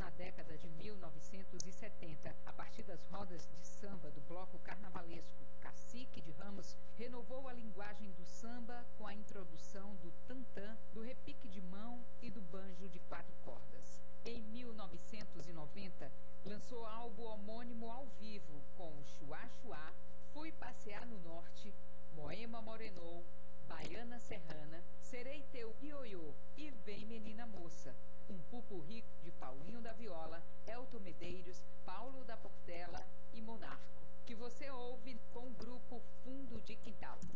na década de 1970, a partir das rodas de samba do bloco carnavalesco Cacique de Ramos, renovou a linguagem do samba com a introdução do tantã, do repique de mão e do banjo de 4 cordas. Em 1990, lançou álbum homônimo ao vivo com o Chuá Chuá, Fui Passear no Norte, Moema Morenou, Baiana Serrana, Serei Teu Ioiô e Vem Menina Moça, um pupurri de Paulinho da Viola, Elton Medeiros, Paulo da Portela e Monarco, que você ouve com o grupo Fundo de Quintal.